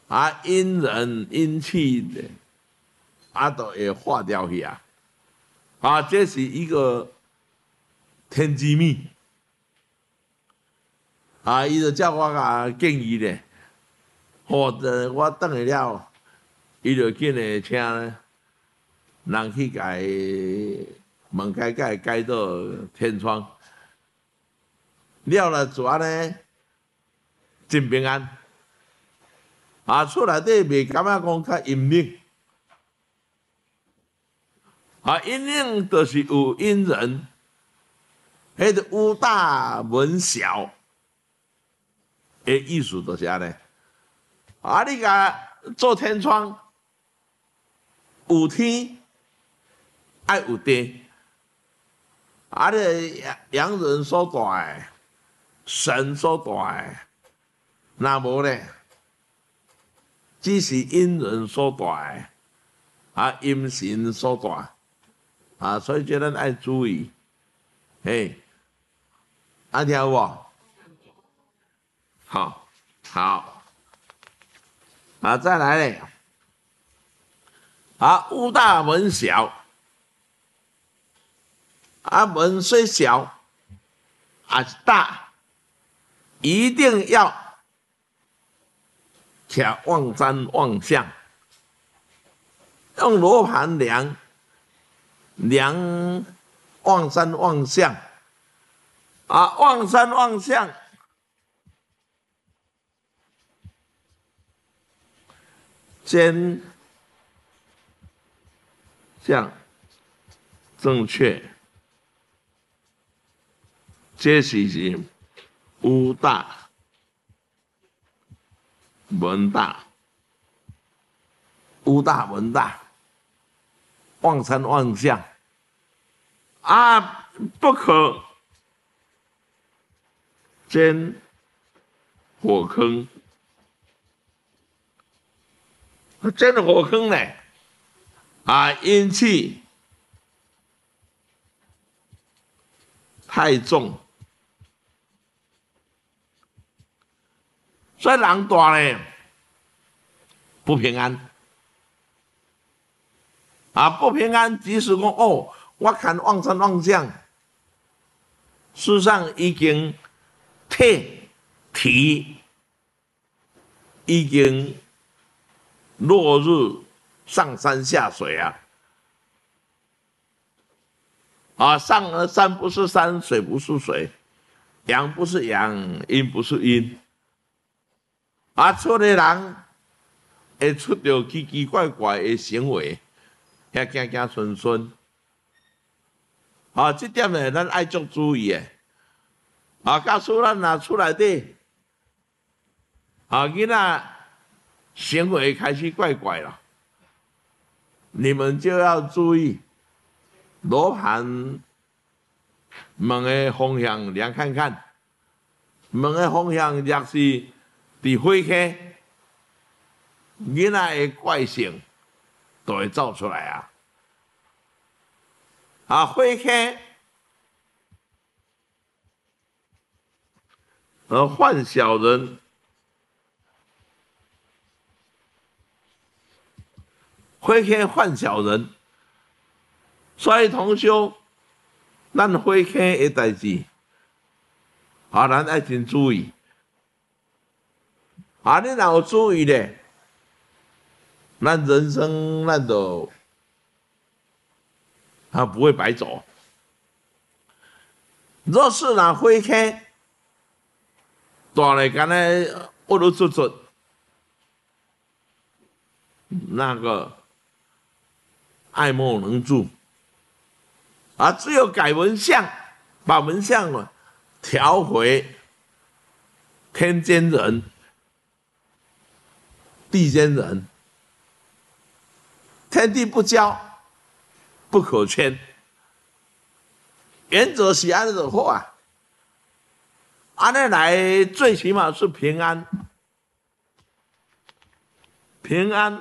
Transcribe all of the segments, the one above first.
阴人阴气的都会化掉去这是一个天机密伊就叫我建议咧，或者我等下了，伊就紧的请人去甲伊门改到天窗，了就安尼真平安。厝内底袂感觉讲较阴冷，阴冷就是有阴人，迄个屋大门小的意思就是安尼。你甲做天窗，有天爱有地，你阳人所大的，神所大的，那无咧？只是阴人所大的，阴神所大，所以叫咱爱注意，听有无？好，再来咧，屋大门小，门虽小，大，一定要望山望向，用罗盘量望山望向，望山望向，尖向正确，这是屋大门大，屋大门大，望山望向不可煎火坑，煎火坑呢？阴气太重，所以人大呢不平安。不平安，即使讲我看望山望向，事实上已经体已经落入上山下水山不是山，水不是水，阳不是阳，阴不是阴。出的人会出到奇奇怪怪的行为，遐行顺顺。这点呢，咱爱足注意的。假使咱厝内底，囡仔行为开始怪怪了，你们就要注意罗盘门的方向量看看，门的方向若是伫火坑，囡仔的怪性都会走出来火坑犯小人，火坑犯小人，所以同修，咱火坑的代志，咱爱真注意。你若有注意咧，咱人生咱就不会白走。若是若火坑大嘞，干那恶恶作作，那个爱莫能助只有改文相，把文相调回天间人、地间人，天地不交，不可迁。原则是安尼就好安尼来最起码是平安，平安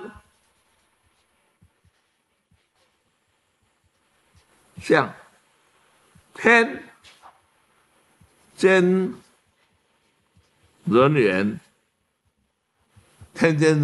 像天间人员，天间